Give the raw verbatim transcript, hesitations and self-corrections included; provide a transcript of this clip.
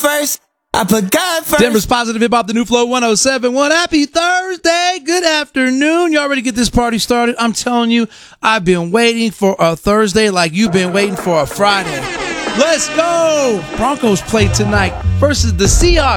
first. I put God first. Denver's Positive Hip Hop, the new flow one oh seven point one. Happy Thursday. Good afternoon. Y'all ready to get this party started? I'm telling you, I've been waiting for a Thursday like you've been waiting for a Friday. Let's go. Broncos play tonight versus the Seahawks.